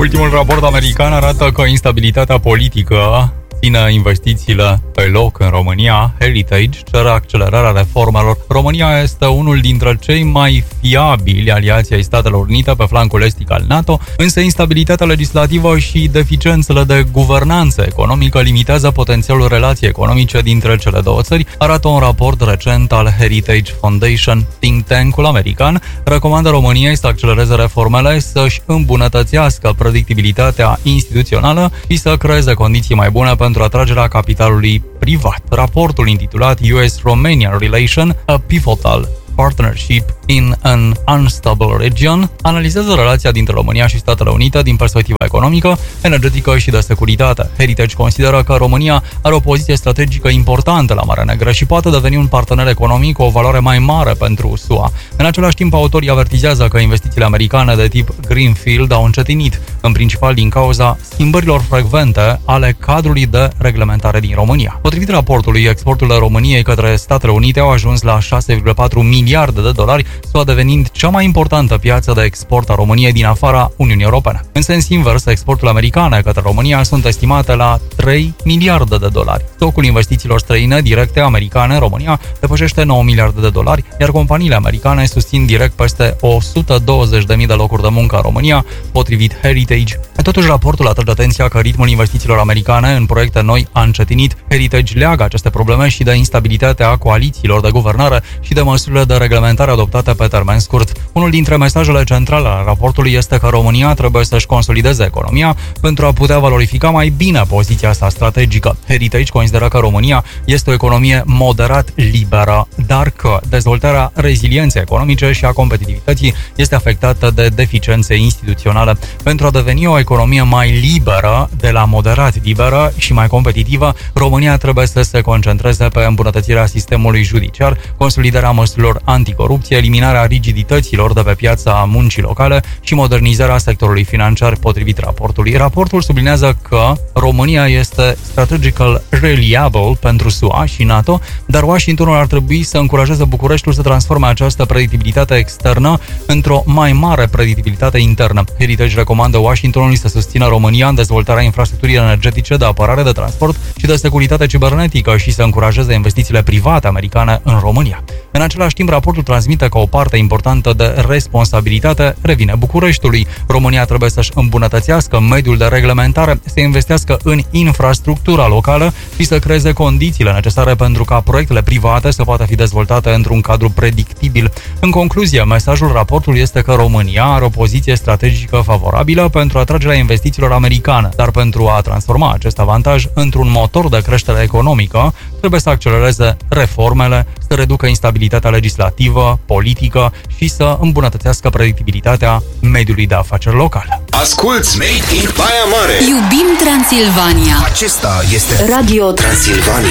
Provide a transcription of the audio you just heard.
Ultimul raport american arată că instabilitatea politică ține investițiile pe loc în România. Heritage cere accelerarea reformelor. România este unul dintre cei mai fiabili aliați ai Statelor Unite pe flancul estic al NATO, însă instabilitatea legislativă și deficiențele de guvernanță economică limitează potențialul relației economice dintre cele două țări, arată un raport recent al Heritage Foundation. Think tank-ul american recomandă României să accelereze reformele, să-și îmbunătățească predictibilitatea instituțională și să creeze condiții mai bune pentru atragerea capitalului privat. Raportul intitulat US-Romanian Relation, a Pivotal Partnership in an Unstable Region analizează relația dintre România și Statele Unite din perspectiva economică, energetică și de securitate. Heritage consideră că România are o poziție strategică importantă la Marea Neagră și poate deveni un partener economic cu o valoare mai mare pentru SUA. În același timp, autorii avertizează că investițiile americane de tip Greenfield au încetinit, în principal din cauza schimbărilor frecvente ale cadrului de reglementare din România. Potrivit raportului, exporturile României către Statele Unite au ajuns la 6,4 miliarde de dolari, SUA devenind cea mai importantă piață de export a României din afara Uniunii Europene. În sens invers, exporturile americane către România sunt estimate la 3 miliarde de dolari. Stocul investițiilor străine directe americane în România depășește 9 miliarde de dolari, iar companiile americane susțin direct peste 120.000 de locuri de muncă în România, potrivit Heritage. Totuși, raportul atrage atenția că ritmul investițiilor americane în proiecte noi a încetinit. Heritage leagă aceste probleme și de instabilitatea coalițiilor de guvernare și de măsurile de reglementare adoptate pe termen scurt. Unul dintre mesajele centrale ale raportului este că România trebuie să-și consolideze economia pentru a putea valorifica mai bine poziția sa strategică. Heritage consideră că România este o economie moderat liberă, dar că dezvoltarea rezilienței economice și a competitivității este afectată de deficiențe instituționale. Pentru a deveni o economie mai liberă, de la moderat liberă și mai competitivă, România trebuie să se concentreze pe îmbunătățirea sistemului judiciar, consolidarea măsurilor anticorupție, eliminarea rigidităților de pe piața muncii locale și modernizarea sectorului financiar, potrivit raportului. Raportul sublinează că România este strategical reliable pentru SUA și NATO, dar Washingtonul ar trebui să încurajeze Bucureștiul să transforme această predictibilitate externă într-o mai mare predictibilitate internă. Heritage recomandă Washingtonului să susțină România în dezvoltarea infrastructurii energetice, de apărare, de transport și de securitate cibernetică și să încurajeze investițiile private americane în România. În același timp, raportul transmite că o parte importantă de responsabilitate revine Bucureștiului. România trebuie să-și îmbunătățească mediul de reglementare, să investească în infrastructura locală și să creeze condițiile necesare pentru ca proiectele private să poată fi dezvoltate într-un cadru predictibil. În concluzie, mesajul raportului este că România are o poziție strategică favorabilă pentru atragerea investițiilor americane, dar pentru a transforma acest avantaj într-un motor de creștere economică, trebuie să accelereze reformele, să reducă instabilitatea legislativă, politică și să îmbunătățească predictibilitatea mediului de afaceri local. Asculți Made in Baia Mare! Iubim Transilvania! Acesta este Radio Transilvania.